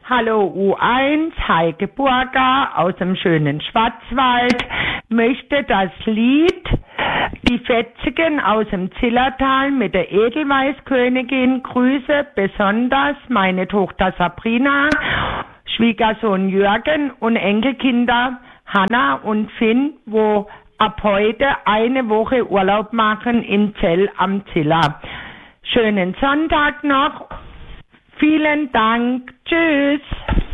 Hallo U1, Heike Burger aus dem schönen Schwarzwald möchte das Lied Die Fetzigen aus dem Zillertal mit der Edelweißkönigin grüße besonders meine Tochter Sabrina, Schwiegersohn Jürgen und Enkelkinder Hanna und Finn, wo ab heute eine Woche Urlaub machen in Zell am Ziller. Schönen Sonntag noch. Vielen Dank. Tschüss.